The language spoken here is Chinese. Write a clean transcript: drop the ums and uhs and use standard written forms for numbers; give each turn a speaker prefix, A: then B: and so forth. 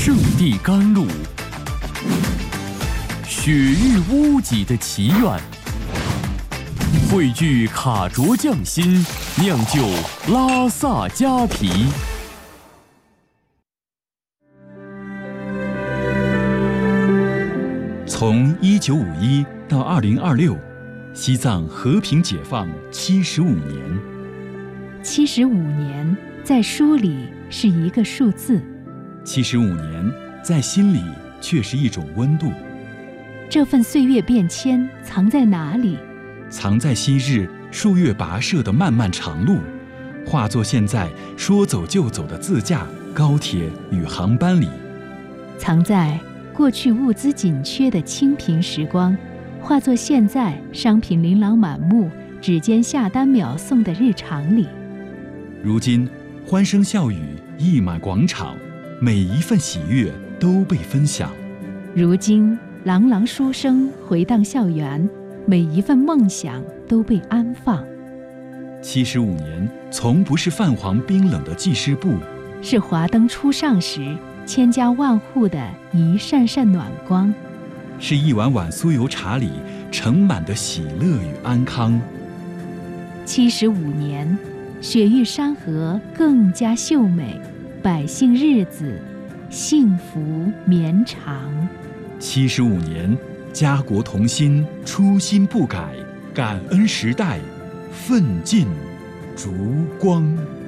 A: 圣地甘露，雪域屋脊的祈愿，汇聚卡卓匠心，酿就拉萨佳啤。从1951到2026，西藏和平解放75年。
B: 75年，在书里是一个数字
A: ，75年，在心里却是一种温度。
B: 这份岁月变迁藏在哪里？
A: 藏在昔日数月跋涉的漫漫长路，化作现在说走就走的自驾、高铁与航班里。
B: 藏在过去物资紧缺的清贫时光，化作现在商品琳琅满目、指尖下单秒送的日常里。
A: 如今，欢声笑语溢满广场，每一份喜悦都被分享。
B: 如今，朗朗书声回荡校园，每一份梦想都被安放。
A: 75年，从不是泛黄冰冷的记事簿，
B: 是华灯初上时千家万户的一扇扇暖光，
A: 是一碗碗酥油茶里盛满的喜乐与安康。
B: 75年，雪域山河更加秀美，百姓日子幸福绵长。
A: 75年，家国同心，初心不改，感恩时代，奋进烛光。